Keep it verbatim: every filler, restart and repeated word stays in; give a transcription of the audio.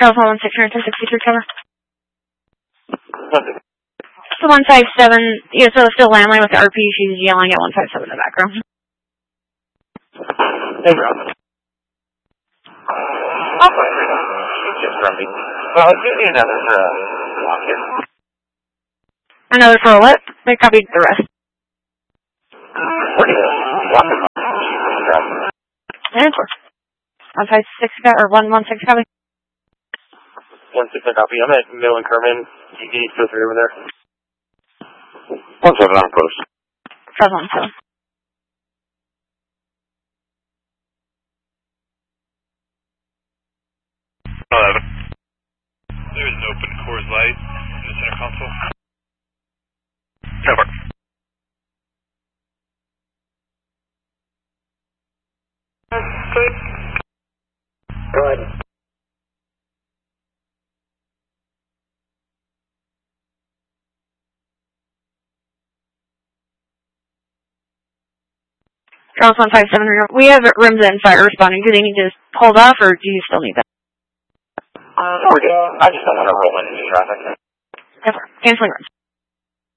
Charles one six zero two sixty-three cover. So one five seven, yeah, so it's still landline with the R P. She's yelling at one five seven in the background. Hey, bro. Oh, she's just grumpy. Well, give me another for a walk here. Another for a what? They copied the rest. What is it? Walk him up. She's grumpy. And four. one five six, or one one six copy. one six copy. I'm at Middle and Kerman. You can go through over there. one seven on post. Charles one seven. eleven. There is an open Coors Light in the center console. Over. Go ahead. Charles one five seven, we have rims and fire responding. Do they need to hold off, or do you still need that? Uh, we're good. I just don't want to roll into traffic. Canceling rims.